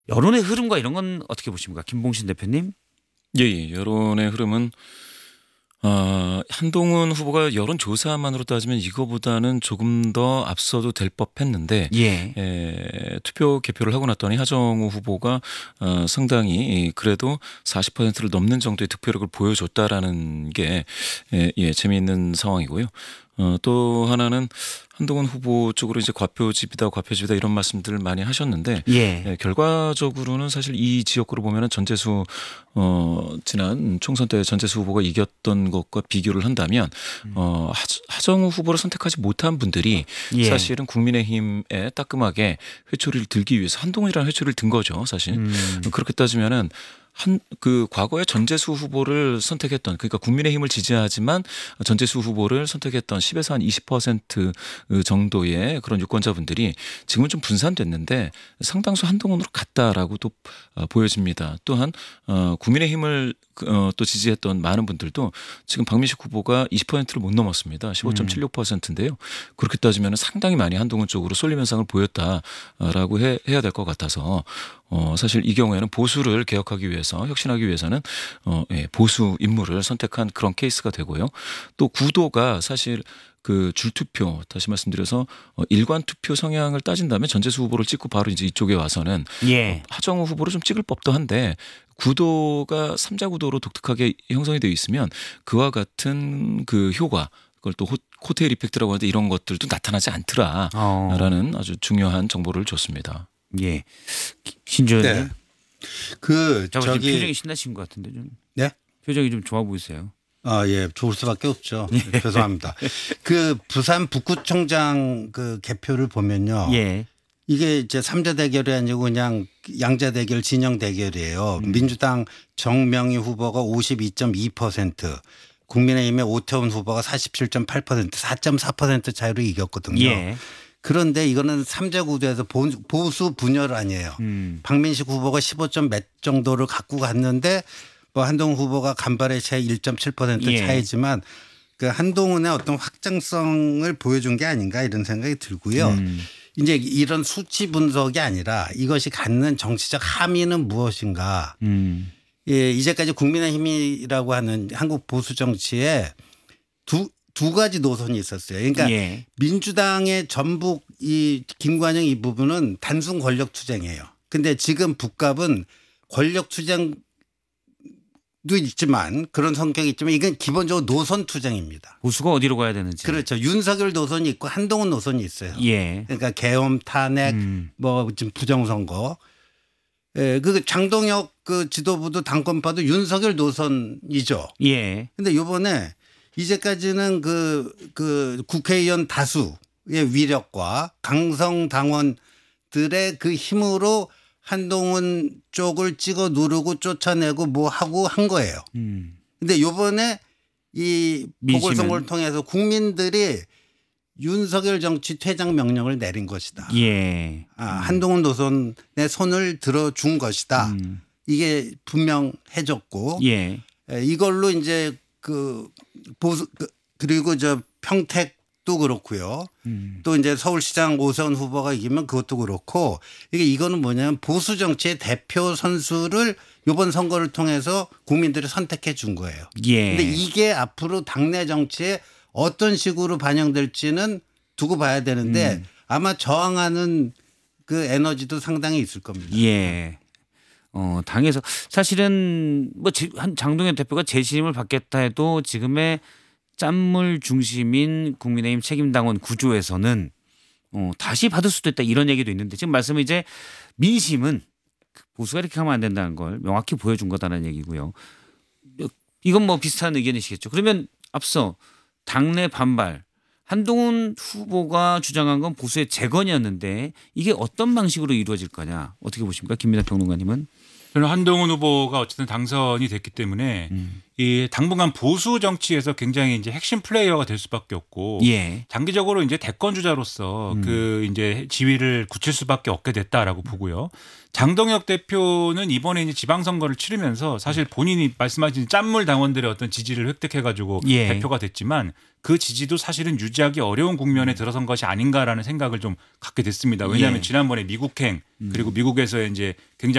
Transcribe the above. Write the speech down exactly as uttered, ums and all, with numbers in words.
여론의 흐름과 이런 건 어떻게 보십니까? 김봉신 대표님. 예, 예. 여론의 흐름은 어, 한동훈 후보가 여론조사만으로 따지면 이거보다는 조금 더 앞서도 될 법했는데 예. 에, 투표 개표를 하고 났더니 하정우 후보가 어, 상당히 그래도 사십 퍼센트를 넘는 정도의 득표력을 보여줬다라는 게 예, 예, 재미있는 상황이고요. 어, 또 하나는 한동훈 후보 쪽으로 이제 과표집이다, 과표집이다 이런 말씀들을 많이 하셨는데 예. 예, 결과적으로는 사실 이 지역구로 보면은 전재수 어, 지난 총선 때 전재수 후보가 이겼던 것과 비교를 한다면 어, 하, 하정우 후보를 선택하지 못한 분들이 예. 사실은 국민의힘에 따끔하게 회초리를 들기 위해서 한동훈이라는 회초리를 든 거죠, 사실. 음. 그렇게 따지면은 한 그 과거에 전재수 후보를 선택했던 그러니까 국민의힘을 지지하지만 전재수 후보를 선택했던 십에서 한 이십 퍼센트 정도의 그런 유권자분들이 지금은 좀 분산됐는데 상당수 한동훈으로 갔다라고 또 보여집니다. 또한 어, 국민의힘을 어, 또 지지했던 많은 분들도 지금 박민식 후보가 이십 퍼센트를 못 넘었습니다. 십오 점 칠육 퍼센트인데요. 그렇게 따지면 상당히 많이 한동훈 쪽으로 쏠림 현상을 보였다라고 해, 해야 될 것 같아서 어, 사실 이 경우에는 보수를 개혁하기 위해서 혁신하기 위해서는 어, 예, 보수 인물을 선택한 그런 케이스가 되고요. 또 구도가 사실 그 줄투표 다시 말씀드려서 어, 일관 투표 성향을 따진다면 전재수 후보를 찍고 바로 이제 이쪽에 와서는 예. 어, 하정우 후보를 좀 찍을 법도 한데 구도가 삼자 구도로 독특하게 형성이 되어 있으면 그와 같은 그 효과 그걸 또 호, 호텔 이펙트라고 하는데 이런 것들도 나타나지 않더라라는 어. 아주 중요한 정보를 줬습니다. 예. 신조연님. 네. 그 저기 표정이 신나신 것 같은데 좀. 네? 표정이 좀 좋아 보이세요. 아, 예. 좋을 수밖에 없죠. 죄송합니다. 그 부산 북구청장 그 개표를 보면요. 예. 이게 이제 삼자 대결이 아니고 그냥 양자 대결 진영 대결이에요. 음. 민주당 정명희 후보가 오십이 점 이 퍼센트 국민의힘의 오태훈 후보가 사십칠 점 팔 퍼센트 사 점 사 퍼센트 차이로 이겼거든요. 예. 그런데 이거는 삼자 구도에서 보수 분열 아니에요. 음. 박민식 후보가 십오 점 몇 정도를 갖고 갔는데 뭐 한동훈 후보가 간발의 차이 일 점 칠 퍼센트 예. 차이지만 그 한동훈의 어떤 확장성을 보여준 게 아닌가 이런 생각이 들고요. 음. 이제 이런 수치 분석이 아니라 이것이 갖는 정치적 함의는 무엇인가. 음. 예, 이제까지 국민의힘이라고 하는 한국 보수 정치에 두 두 가지 노선이 있었어요. 그러니까 예. 민주당의 전북 이 김관영 이 부분은 단순 권력 투쟁이에요. 근데 지금 북갑은 권력 투쟁도 있지만 그런 성격이 있지만 이건 기본적으로 노선 투쟁입니다. 보수가 어디로 가야 되는지. 그렇죠. 윤석열 노선이 있고 한동훈 노선이 있어요. 예. 그러니까 계엄 탄핵 음. 뭐 지금 부정선거. 예, 그 장동혁 그 지도부도 당권파도 윤석열 노선이죠. 예. 근데 이번에 이제까지는 그, 그 국회의원 다수의 위력과 강성 당원들의 그 힘으로 한동훈 쪽을 찍어 누르고 쫓아내고 뭐 하고 한 거예요. 음. 근데 이번에 이 보궐선거를 통해서 국민들이 윤석열 정치 퇴장 명령을 내린 것이다. 예. 아, 한동훈 노선의 손을 들어준 것이다. 음. 이게 분명해졌고 예. 이걸로 이제 그 보수 그리고 저 평택도 그렇고요. 음. 또 이제 서울시장 오세훈 후보가 이기면 그것도 그렇고 이게 이거는 뭐냐면 보수 정치의 대표 선수를 이번 선거를 통해서 국민들이 선택해 준 거예요. 예. 근데 이게 앞으로 당내 정치에 어떤 식으로 반영될지는 두고 봐야 되는데 음. 아마 저항하는 그 에너지도 상당히 있을 겁니다. 예. 어, 당에서 사실은 뭐 한 장동현 대표가 재심을 받겠다 해도 지금의 짠물 중심인 국민의힘 책임당원 구조에서는 어, 다시 받을 수도 있다 이런 얘기도 있는데 지금 말씀은 이제 민심은 보수가 이렇게 하면 안 된다는 걸 명확히 보여준 거다라는 얘기고요. 이건 뭐 비슷한 의견이시겠죠. 그러면 앞서 당내 반발 한동훈 후보가 주장한 건 보수의 재건이었는데 이게 어떤 방식으로 이루어질 거냐 어떻게 보십니까? 김민하 평론가님은. 저는 한동훈 후보가 어쨌든 당선이 됐기 때문에 음. 이 당분간 보수 정치에서 굉장히 이제 핵심 플레이어가 될 수밖에 없고 예. 장기적으로 이제 대권 주자로서 음. 그 이제 지위를 굳힐 수밖에 없게 됐다라고 보고요. 장동혁 대표는 이번에 이제 지방선거를 치르면서 사실 본인이 말씀하신 짠물 당원들의 어떤 지지를 획득해가지고 예. 대표가 됐지만 그 지지도 사실은 유지하기 어려운 국면에 들어선 것이 아닌가라는 생각을 좀 갖게 됐습니다. 왜냐하면 예. 지난번에 미국행 그리고 미국에서의 이제 굉장히